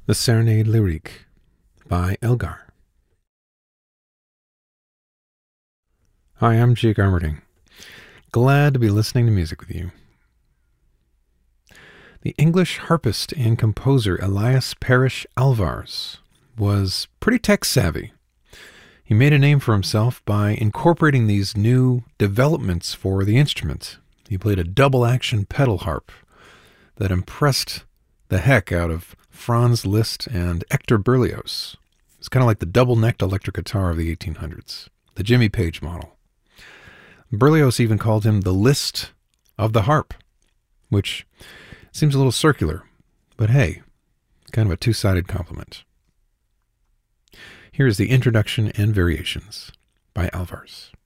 The Serenade Lyrique by Elgar. Hi, I'm Jake Armerding. Glad to be listening to music with you. The English harpist and composer Elias Parrish Alvarez was pretty tech-savvy. He made a name for himself by incorporating these new developments for the instrument. He played a double-action pedal harp that impressed the heck out of Franz Liszt and Hector Berlioz. It's kind of like the double-necked electric guitar of the 1800s, the Jimmy Page model. Berlioz even called him the Liszt of the harp, which seems a little circular, but hey, kind of a two-sided compliment. Here is the introduction and variations by Alvarez.